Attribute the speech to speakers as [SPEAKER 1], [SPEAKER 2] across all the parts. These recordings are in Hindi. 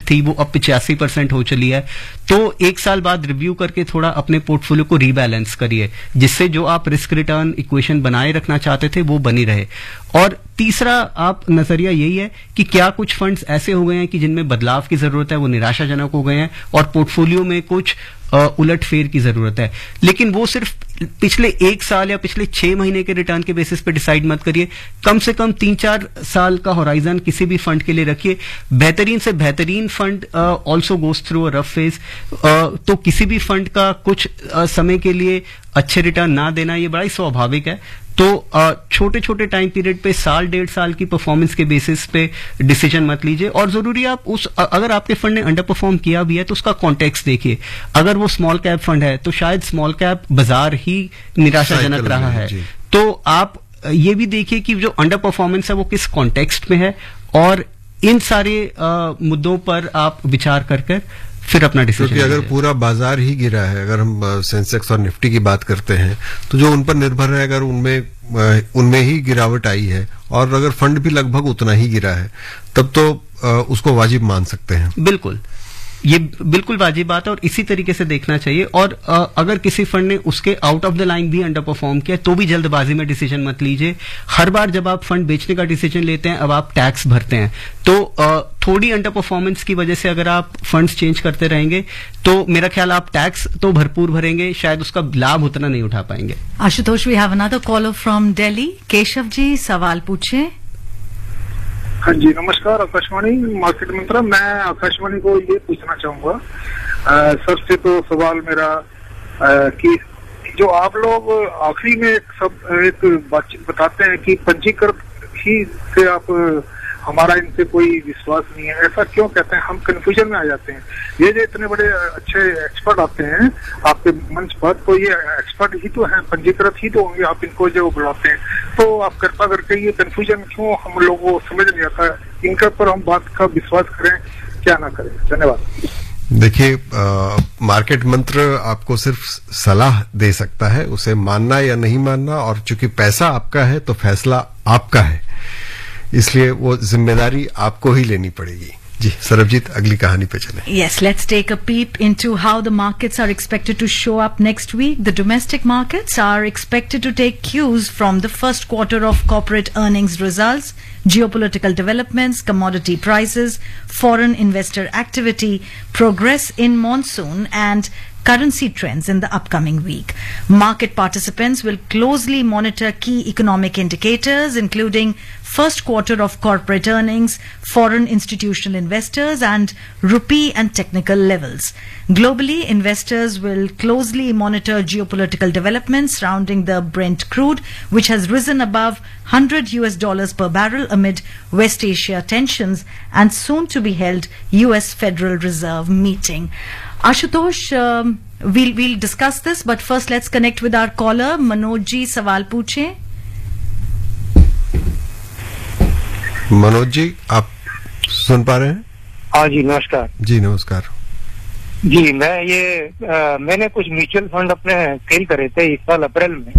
[SPEAKER 1] थी वो अब 85% हो चली है। तो एक साल बाद रिव्यू करके थोड़ा अपने पोर्टफोलियो को रीबैलेंस करिए, जिससे जो आप रिस्क रिटर्न इक्वेशन बनाए रखना चाहते थे वो बनी रहे। और तीसरा आप नजरिया यही है कि क्या कुछ फंड्स ऐसे हो गए हैं कि जिनमें बदलाव की जरूरत है, वो निराशाजनक हो गए हैं और पोर्टफोलियो में कुछ उलट फेर की जरूरत है। लेकिन वो सिर्फ पिछले एक साल या पिछले 6 महीने के रिटर्न के बेसिस पे डिसाइड मत करिए, कम से कम 3-4 साल का होराइजन किसी भी फंड के लिए रखिए। बेहतरीन से बेहतरीन fund also goes through a rough phase, तो किसी भी फंड का कुछ समय के लिए अच्छे रिटर्न ना देना ये बड़ा ही स्वाभाविक है। तो छोटे छोटे टाइम पीरियड पे साल 1.5 साल की परफॉर्मेंस के बेसिस पे डिसीजन मत लीजिए। और जरूरी है आप अगर आपके फंड ने अंडर परफॉर्म किया भी है तो उसका कॉन्टेक्स्ट देखिए। अगर वो स्मॉल कैप फंड है तो शायद स्मॉल कैप बाजार ही निराशाजनक रहा है, तो आप ये भी देखिए कि जो अंडर परफॉर्मेंस है वो किस कॉन्टेक्स्ट में है, और इन सारे मुद्दों पर आप विचार कर फिर अपना डिसीजन।
[SPEAKER 2] क्योंकि अगर पूरा बाजार ही गिरा है, अगर हम सेंसेक्स और निफ्टी की बात करते हैं, तो जो उन पर निर्भर है, अगर उनमें ही गिरावट आई है और अगर फंड भी लगभग उतना ही गिरा है, तब तो उसको वाजिब मान सकते हैं।
[SPEAKER 1] बिल्कुल, ये बिल्कुल वाजिब बात है और इसी तरीके से देखना चाहिए। और अगर किसी फंड ने उसके आउट ऑफ द लाइन भी अंडर परफॉर्म किया तो भी जल्दबाजी में डिसीजन मत लीजिए। हर बार जब आप फंड बेचने का डिसीजन लेते हैं, अब आप टैक्स भरते हैं, तो थोड़ी अंडर परफॉर्मेंस की वजह से अगर आप फंड्स चेंज करते रहेंगे तो मेरा ख्याल आप टैक्स तो भरपूर भरेंगे, शायद उसका लाभ उतना नहीं उठा पाएंगे।
[SPEAKER 3] Ashutosh, we have another collar from Delhi. Keshav ji, सवाल पूछे।
[SPEAKER 4] हाँ जी, नमस्कार आकाशवाणी मार्केट मंत्र। मैं आकाशवाणी को ये पूछना चाहूंगा सर से, तो सवाल मेरा कि जो आप लोग आखिरी में एक बातचीत बताते हैं कि पंजीकृत ही से आप हमारा इनसे कोई विश्वास नहीं है, ऐसा क्यों कहते हैं? हम कंफ्यूजन में आ जाते हैं। ये जो इतने बड़े अच्छे एक्सपर्ट आते हैं आपके मंच पर, तो ये एक्सपर्ट ही तो हैं, पंजीकृत ही तो होंगे, आप इनको जो बुलाते हैं, तो आप कृपा करके ये कंफ्यूजन क्यों हम लोगों को समझ नहीं आता, इनके ऊपर हम बात का विश्वास करें क्या ना करें? धन्यवाद।
[SPEAKER 2] देखिए, मार्केट मंत्र आपको सिर्फ सलाह दे सकता है, उसे मानना या नहीं मानना, और चूंकि पैसा आपका है तो फैसला आपका है, इसलिए वो जिम्मेदारी आपको ही लेनी पड़ेगी। जी सरबजीत, अगली कहानी पे चलें।
[SPEAKER 3] Yes, let's take a peep into how the markets are expected to show up next week. The domestic markets are expected to take cues from the first quarter of corporate earnings results, geopolitical developments, commodity prices, foreign investor activity, progress in monsoon, and currency trends in the upcoming week. Market participants will closely monitor key economic indicators, including first quarter of corporate earnings, foreign institutional investors, and rupee and technical levels. Globally, investors will closely monitor geopolitical developments surrounding the Brent crude, which has risen above $100 per barrel amid West Asia tensions and soon to be held US Federal Reserve meeting. Ashutosh, we'll discuss this, but first let's connect with our caller. Manoj ji, सवाल पूछें।
[SPEAKER 2] मनोज जी, आप सुन पा रहे हैं?
[SPEAKER 5] हाँ जी, नमस्कार।
[SPEAKER 2] जी नमस्कार
[SPEAKER 5] जी, मैंने कुछ म्यूचुअल फंड अपने सेल करे थे इस साल अप्रैल में।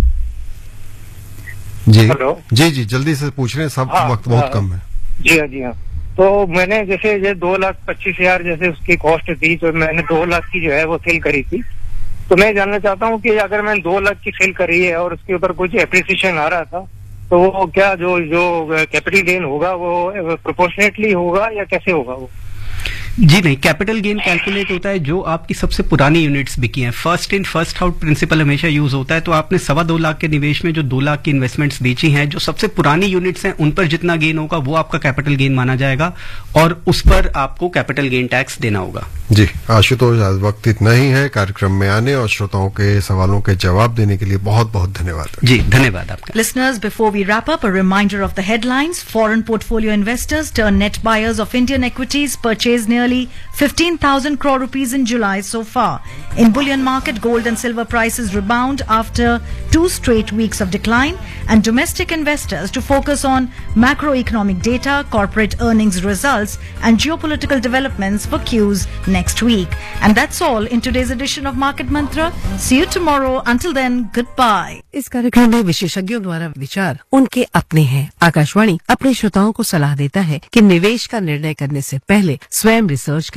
[SPEAKER 2] जी
[SPEAKER 5] हेलो।
[SPEAKER 2] जी जल्दी से पूछ रहे हैं, सब वक्त बहुत कम है।
[SPEAKER 5] जी हाँ जी हाँ। तो मैंने जैसे 2,25,000 जैसे उसकी कॉस्ट थी, तो मैंने 2 लाख की जो है वो सेल करी थी। तो मैं जानना चाहता हूँ कि अगर मैंने 2 लाख की सेल करी है और उसके ऊपर कुछ एप्रिसिएशन आ रहा था, तो वो क्या जो कैपिटल गेन होगा वो प्रोपोर्शनेटली होगा या कैसे होगा वो?
[SPEAKER 1] जी नहीं, कैपिटल गेन कैलकुलेट होता है जो आपकी सबसे पुरानी यूनिट्स बिकी हैं। First in first out principal हमेशा यूज होता है। तो आपने 2.25 लाख के निवेश में जो 2 लाख की इन्वेस्टमेंट्स बेची हैं, जो सबसे पुरानी यूनिट्स हैं, उन पर जितना गेन होगा वो आपका कैपिटल गेन माना जाएगा और उस पर आपको कैपिटल गेन टैक्स देना होगा।
[SPEAKER 2] जी आशुतोष, आज वक्त इतना ही है। कार्यक्रम में आने और श्रोताओं के सवालों के जवाब देने के लिए बहुत बहुत धन्यवाद।
[SPEAKER 1] जी धन्यवाद आपका।
[SPEAKER 3] Listeners, before we wrap up, a reminder of the headlines. Foreign portfolio investors turn net buyers of Indian equities, purchased nearly 15,000 crore rupees in July so far. In bullion market, gold and silver prices rebound after 2 straight weeks of decline, and domestic investors to focus on macroeconomic data, corporate earnings results, and geopolitical developments for cues next week. And that's all in today's edition of Market Mantra. See you tomorrow. Until then, goodbye.
[SPEAKER 6] इस कार्यक्रम में विशेषज्ञों द्वारा विचार उनके अपने हैं। आकाशवाणी अपने श्रोताओं को सलाह देता है कि निवेश का निर्णय करने से पहले स्वयं रिसर्च